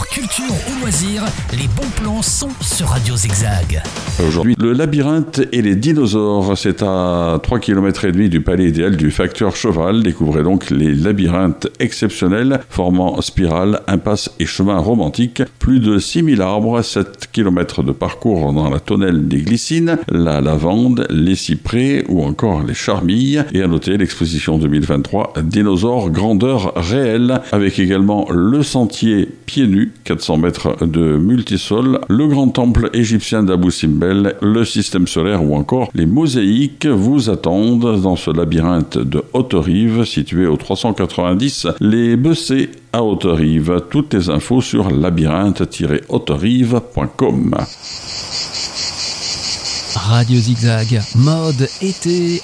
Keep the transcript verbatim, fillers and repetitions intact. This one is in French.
Sport, culture ou loisirs, les bons plans sont sur Radio Zigzag. Aujourd'hui, le labyrinthe et les dinosaures, c'est à trois kilomètres et demi du palais idéal du facteur Cheval. Découvrez donc les labyrinthes exceptionnels formant spirale, impasse et chemin romantique. Plus de six mille arbres, sept kilomètres de parcours dans la tonnelle des Glycines, la lavande, les cyprès ou encore les charmilles. Et à noter l'exposition deux mille vingt-trois Dinosaures grandeur réelle, avec également le sentier pieds nus, quatre cents mètres de multisol, le grand temple égyptien d'Abou Simbel, le système solaire ou encore les mosaïques vous attendent dans ce labyrinthe de Haute-Rive situé au trois cent quatre-vingt-dix Les Bessets à Haute-Rive. Toutes les infos sur labyrinthe tiret haute rive point com. Radio Zigzag, mode été